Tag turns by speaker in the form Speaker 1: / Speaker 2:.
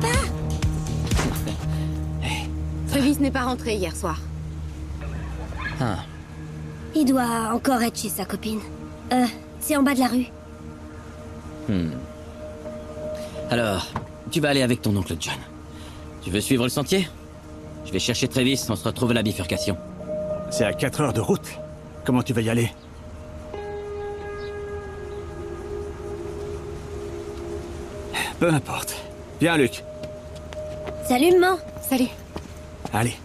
Speaker 1: Travis n'est pas rentré hier soir.
Speaker 2: Ah.
Speaker 3: Il doit encore être chez sa copine. C'est en bas de la rue.
Speaker 2: Alors, tu vas aller avec ton oncle John. Tu veux suivre le sentier? Je vais chercher Travis, on se retrouve à la bifurcation.
Speaker 4: C'est à 4 heures de route. Comment tu vas y aller? Peu importe. Viens, Luc.
Speaker 3: Salut, maman.
Speaker 1: Salut.
Speaker 4: Allez.